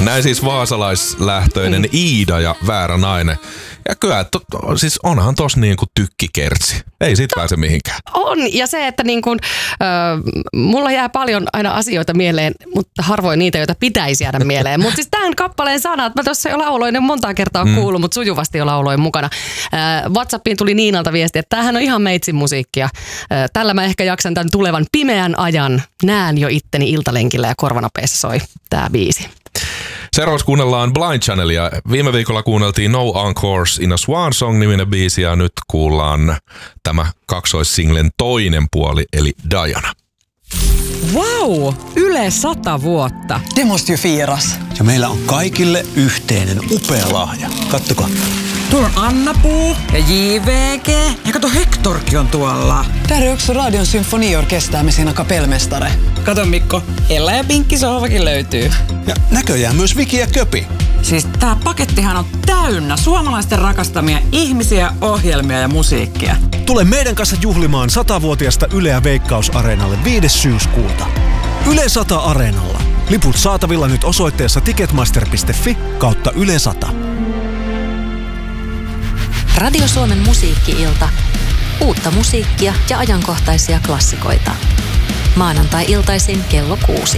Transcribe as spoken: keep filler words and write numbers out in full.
Näin siis vaasalaislähtöinen mm. Iida ja Väärä nainen. Ja kyllä, to, to, siis onhan tos niin kuin tykkikertsi. Ei siitä pääse mihinkään. On, ja se, että niin kuin, äh, mulla jää paljon aina asioita mieleen, mutta harvoin niitä, joita pitäisi jäädä mieleen. Mutta siis tämän kappaleen sanat, mä tuossa jo lauloin monta kertaa mm. kuullut, mutta sujuvasti jo lauloin mukana. Äh, WhatsAppiin tuli Niinalta viesti, että tämähän on ihan meitsin musiikkia. Äh, tällä mä ehkä jaksan tämän tulevan pimeän ajan. Näen jo itteni iltalenkillä ja korvanapeissa soi tää biisi. Seuraavaksi kuunnellaan Blind Channelia. Viime viikolla kuunneltiin No Encores in a Swan Song-niminen biisi ja nyt kuullaan tämä kaksoissinglen toinen puoli eli Diana. Wow! Yle sata vuotta. Det måste ju firas. Ja meillä on kaikille yhteinen upea lahja. Kattokaa. Tuolla on Anna-Puu ja J V G. Ja kato, Hektorkin on tuolla. Där är också Radion symfoniorkester med sina kapellmästare. Kato Mikko, Ella ja Pinkki sohvakin löytyy. Ja näköjään myös Viki ja Köpi. Siis tää pakettihan on täynnä suomalaisten rakastamia ihmisiä, ohjelmia ja musiikkia. Tule meidän kanssa juhlimaan satavuotiaasta Yleä Veikkaus-areenalle viides syyskuuta. Yle sata Areenalla. Liput saatavilla nyt osoitteessa ticketmaster piste fi kautta Yle sata. Radio Suomen musiikki-ilta. Uutta musiikkia ja ajankohtaisia klassikoita. Maanantai-iltaisin kello kuusi.